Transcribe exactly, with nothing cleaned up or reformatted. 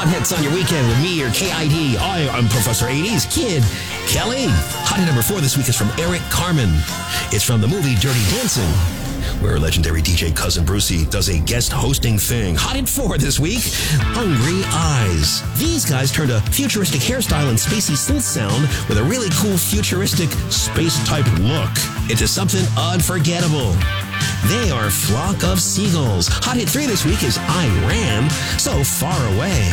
hot hits on your weekend with me, your K I D. I am Professor eighties Kid Kelly. Hot hit number four this week is from Eric Carmen. It's from the movie Dirty Dancing, where legendary D J Cousin Brucey does a guest hosting thing. Hot hit four this week, Hungry Eyes. These guys turned a futuristic hairstyle and spacey synth sound with a really cool futuristic space-type look into something unforgettable. They are Flock of Seagulls. Hot hit three this week is I Ran So Far Away.